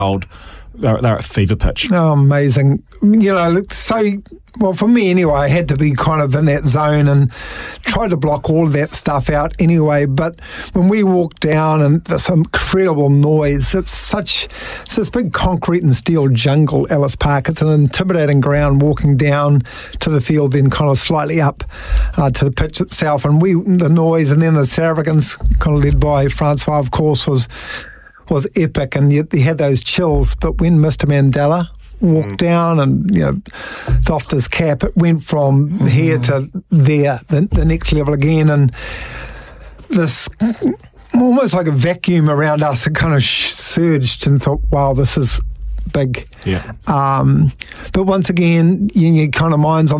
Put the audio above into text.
they're at fever pitch. Oh, amazing. Well, for me anyway, I had to be kind of in that zone and try to block all of that stuff out anyway. But when we walked down and there's some incredible noise, it's this big concrete and steel jungle, Ellis Park. It's an intimidating ground walking down to the field, then kind of slightly up to the pitch itself. And the noise, and then the South Africans, kind of led by Francois, of course, was epic, and yet they had those chills. But when Mr. Mandela walked down and doffed his cap, it went from here to there, the next level again, and this almost like a vacuum around us, it kind of surged, and thought, wow, this is big. Yeah. But once again, your kind of mind's on